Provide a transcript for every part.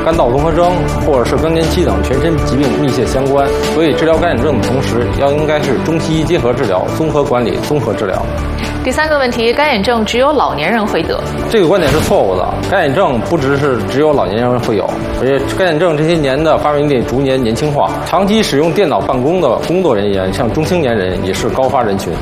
肝道综合征或者是更年期等全身疾病密切相关，所以治疗干眼症的同时，应该是中西医结合治疗，综合管理，综合治疗。 第三个问题，干眼症只有老年人会得， 这个观点是错误的。干眼症不只有老年人会有，而且干眼症这些年的发病率逐年年轻化，长期使用电脑办公的工作人员，像中青年人也是高发人群。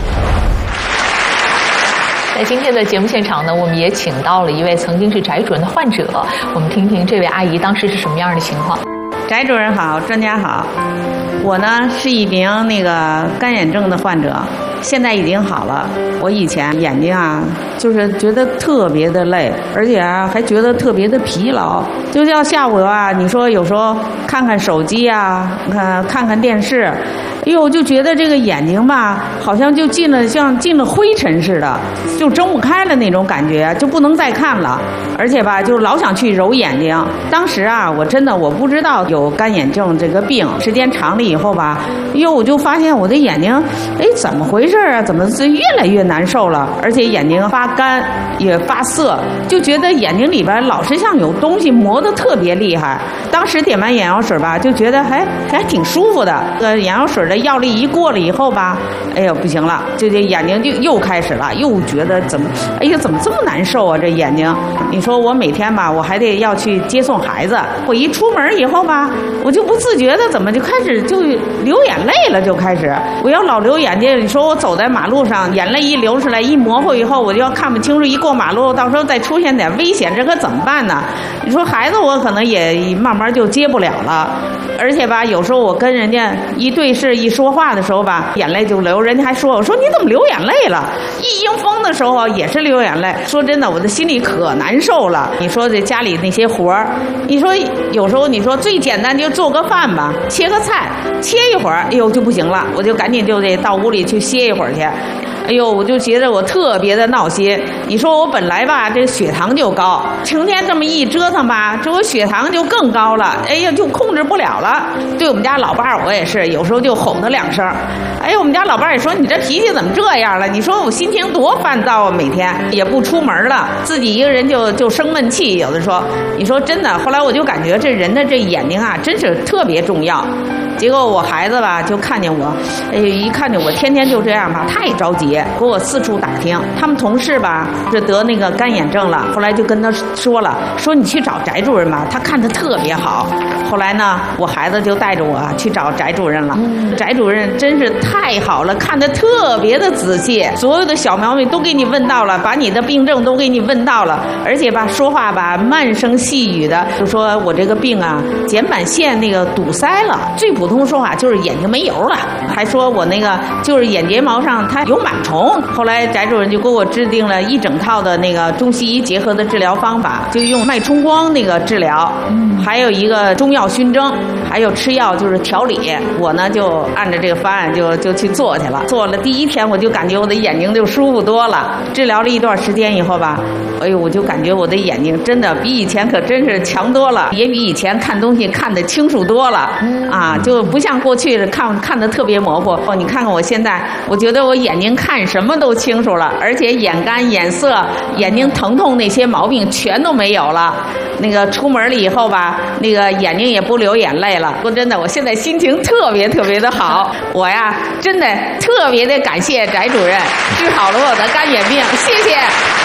在今天的节目现场呢，我们也请到了一位曾经是翟主任的患者，我们听听这位阿姨当时是什么样的情况。 翟主任好，专家好，我呢是一名干眼症的患者，现在已经好了。我以前眼睛就是觉得特别的累，而且还觉得特别的疲劳，就像下午你说有时候看看手机看看电视，哎呦，就觉得这个眼睛好像就像进了灰尘似的，就睁不开了那种感觉，就不能再看了，而且就老想去揉眼睛。当时我不知道有干眼症这个病，时间长了以后我就发现我的眼睛，怎么回事怎么是越来越难受了，而且眼睛发干也发涩，就觉得眼睛里边老是像有东西磨得特别厉害。当时点完眼药水就觉得还挺舒服的，眼药水的药力一过了以后哎呀不行了，就这眼睛就又开始了，又觉得怎么这么难受啊这眼睛。你说我每天我还得要去接送孩子，我一出门以后我就不自觉的怎么就开始就流眼泪了，就开始我要老流眼睛。你说我走在马路上，眼泪一流出来一模糊以后，我就要看不清楚，一过马路到时候再出现点危险，这可怎么办呢？你说孩子我可能也慢慢就接不了了，而且有时候我跟人家一对视一说话的时候眼泪就流，人家还说我说你怎么流眼泪了？一迎风的时候也是流眼泪。说真的，我的心里可难受了。你说这家里那些活儿，你说有时候你说最简单就做个饭切个菜，切一会儿，就不行了，我就赶紧就得到屋里去歇一会儿去。我就觉得我特别的闹心。你说我本来这个血糖就高，成天这么一折腾这我血糖就更高了，就控制不了了。对我们家老伴儿，我也是有时候就吼他2声。我们家老伴儿也说你这脾气怎么这样了？你说我心情多烦躁每天也不出门了，自己一个人就生闷气。有的说，你说真的，后来我就感觉这人的这眼睛真是特别重要。结果我孩子就看见我，一看见我天天就这样太着急，给我四处打听。他们同事是得干眼症了，后来就跟他说了，说你去找翟主任他看得特别好。后来呢，我孩子就带着我去找翟主任了。翟主任真是太好了，看得特别的仔细，所有的小毛病都给你问到了，把你的病症都给你问到了，而且说话慢声细语的，就说我这个病睑板腺堵塞了，最普通说法就是眼睛没油了，还说我就是眼睫毛上它有螨虫。后来翟主任就给我制定了一整套的中西医结合的治疗方法，就用脉冲光治疗，还有一个中药熏蒸，还有吃药就是调理。我呢就按照这个方案就去做去了。做了第一天我就感觉我的眼睛就舒服多了。治疗了一段时间以后我就感觉我的眼睛真的比以前可真是强多了，也比以前看东西看得清楚多了就不像过去看得特别模糊。你看看我现在，我觉得我眼睛看什么都清楚了，而且眼干眼涩、眼睛疼痛那些毛病全都没有了。出门了以后眼睛也不流眼泪了。说真的，我现在心情特别特别的好。我真的特别的感谢翟主任，治好了我的干眼病，谢谢。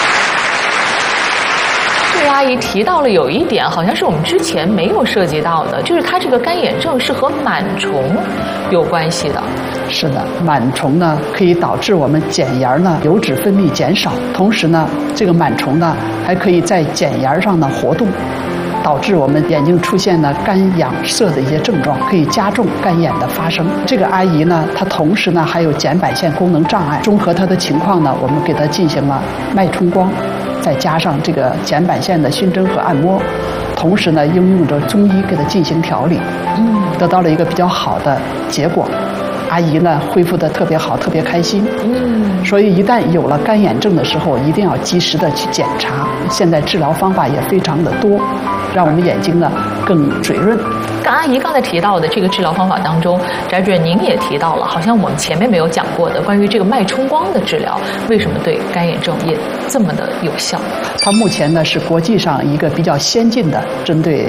这位阿姨提到了有一点，好像是我们之前没有涉及到的，就是她这个干眼症是和螨虫有关系的。 是的，螨虫呢可以导致我们睑沿油脂分泌减少，同时呢，这个螨虫还可以在睑沿上活动，导致我们眼睛出现干痒涩的一些症状，可以加重干眼的发生。这个阿姨她同时还有睑板腺功能障碍，综合她的情况我们给她进行了脉冲光，再加上这个睑板腺的熏蒸和按摩，同时应用着中医给她进行调理，得到了一个比较好的结果。阿姨恢复得特别好，特别开心。所以一旦有了干眼症的时候，一定要及时的去检查。现在治疗方法也非常的多，让我们眼睛更水润。 阿姨刚才提到的这个治疗方法当中，翟主任您也提到了，好像我们前面没有讲过的关于这个脉冲光的治疗，为什么对干眼症也这么的有效？ 它目前是国际上一个比较先进的针对